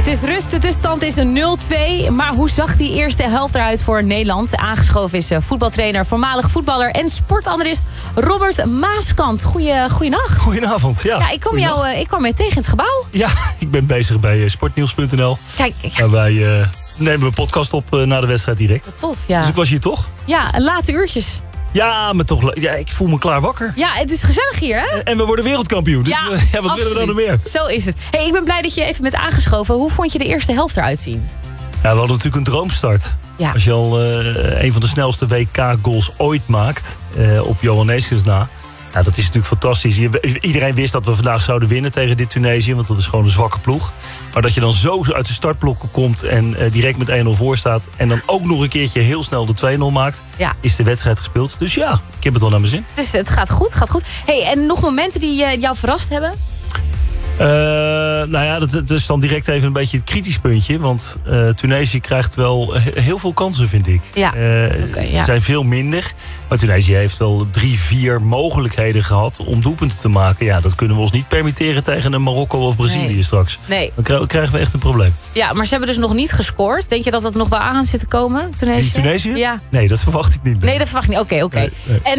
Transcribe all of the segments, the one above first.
Het is rust, de tussenstand is een 0-2. Maar hoe zag die eerste helft eruit voor Nederland? Aangeschoven is voetbaltrainer, voormalig voetballer en sportanalist Robert Maaskant. Goeienacht. Goedenavond, ja. Ja, ik kwam je tegen in het gebouw. Ja, ik ben bezig bij sportnieuws.nl. Kijk. En wij nemen een podcast op na de wedstrijd direct. Wat tof, ja. Dus ik was hier toch? Ja, late uurtjes. Ja, maar toch, ik voel me klaar wakker. Ja, het is gezellig hier, hè? En we worden wereldkampioen. Dus ja, wat willen we dan nog meer? Zo is het. Hey, ik ben blij dat je even bent aangeschoven. Hoe vond je de eerste helft eruit zien? Ja, we hadden natuurlijk een droomstart. Ja. Als je al een van de snelste WK-goals ooit maakt, op Johan Neeskens na. Ja, dat is natuurlijk fantastisch. Iedereen wist dat we vandaag zouden winnen tegen dit Tunesië, want dat is gewoon een zwakke ploeg. Maar dat je dan zo uit de startblokken komt en direct met 1-0 voor staat en dan ook nog een keertje heel snel de 2-0 maakt, is de wedstrijd gespeeld. Dus ja, ik heb het wel naar mijn zin. Dus het gaat goed, Hey, en nog momenten die jou verrast hebben? Nou ja, dat is dan direct even een beetje het kritisch puntje. Want Tunesië krijgt wel heel veel kansen, vind ik. Ja. Er zijn veel minder. Maar Tunesië heeft wel 3-4 mogelijkheden gehad om doelpunten te maken. Ja, dat kunnen we ons niet permitteren tegen een Marokko of Brazilië straks. Nee. Dan krijgen we echt een probleem. Ja, maar ze hebben dus nog niet gescoord. Denk je dat dat nog wel aan zit te komen, Tunesië? Tunesië? Ja. Nee, dat verwacht ik niet. Nee, dat verwacht ik niet. Oké. Nee.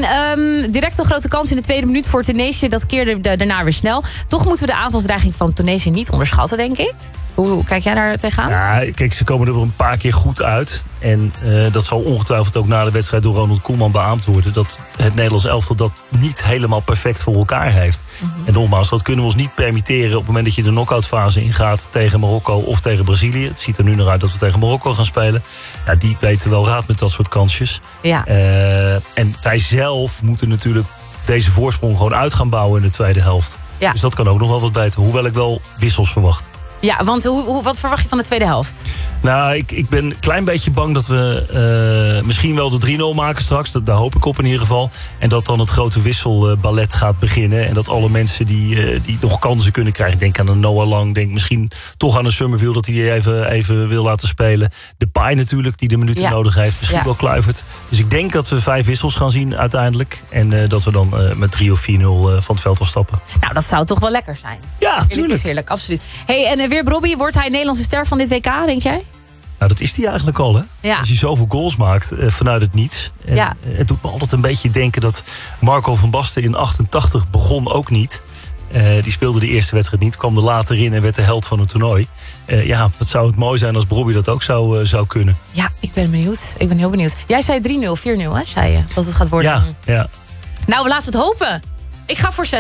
En direct een grote kans in de tweede minuut voor Tunesië. Dat keerde daarna weer snel. Toch moeten we de aanvalsdreiging van Tunesië niet onderschatten, denk ik. Hoe kijk jij daar tegenaan? Ja, kijk, ze komen er een paar keer goed uit. En dat zal ongetwijfeld ook na de wedstrijd door Ronald Koeman beaamd worden. Dat het Nederlands elftal dat niet helemaal perfect voor elkaar heeft. En nogmaals, dat kunnen we ons niet permitteren op het moment dat je de knock-outfase ingaat tegen Marokko of tegen Brazilië. Het ziet er nu naar uit dat we tegen Marokko gaan spelen. Ja, die weten wel raad met dat soort kansjes. Ja. En wij zelf moeten natuurlijk deze voorsprong gewoon uit gaan bouwen in de tweede helft. Ja. Dus dat kan ook nog wel wat beter. Hoewel ik wel wissels verwacht. Ja, want wat verwacht je van de tweede helft? Nou, ik ben een klein beetje bang dat we misschien wel de 3-0 maken straks. Daar hoop ik op in ieder geval. En dat dan het grote wisselballet gaat beginnen. En dat alle mensen die nog kansen kunnen krijgen. Ik denk aan een Noah Lang. Denk misschien toch aan een Summerville dat hij even wil laten spelen. De Pai natuurlijk, die de minuten nodig heeft. Misschien wel Kluivert. Dus ik denk dat we 5 wissels gaan zien uiteindelijk. En dat we dan met 3 of 4-0 van het veld afstappen. Nou, dat zou toch wel lekker zijn. Ja, tuurlijk. Heerlijk, absoluut. Hey, en weer Robbie, wordt hij Nederlandse ster van dit WK, denk jij? Nou, dat is hij eigenlijk al, hè? Ja. Als je zoveel goals maakt vanuit het niets. En het doet me altijd een beetje denken dat Marco van Basten in 88 begon ook niet. Die speelde de eerste wedstrijd niet, kwam er later in en werd de held van het toernooi. Wat zou het mooi zijn als Robbie dat ook zou kunnen. Ja, ik ben benieuwd. Ik ben heel benieuwd. Jij zei 3-0, 4-0, hè? Zei je dat het gaat worden? Ja. Nou, laten we het hopen. Ik ga voor 6-0.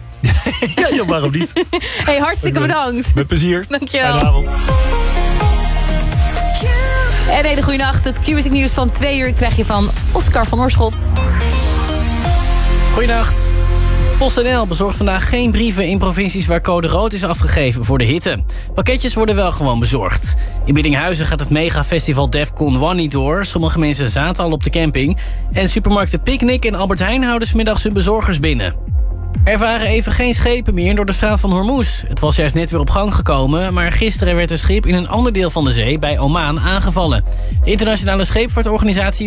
Ja, waarom niet? Hey, hartstikke bedankt. Met plezier. Dankjewel. Goedenavond. En hele goede nacht. Het Q-Music nieuws van 2 uur krijg je van Oscar van Oorschot. Goedenacht. PostNL bezorgt vandaag geen brieven in provincies waar code rood is afgegeven voor de hitte. Pakketjes worden wel gewoon bezorgd. In Biddinghuizen gaat het megafestival Defcon 1 niet door. Sommige mensen zaten al op de camping. En supermarkten Picnic en Albert Heijn houden 's middags hun bezorgers binnen. Er waren even geen schepen meer door de straat van Hormuz. Het was juist net weer op gang gekomen, maar gisteren werd een schip in een ander deel van de zee bij Oman aangevallen. De internationale scheepvaartorganisatie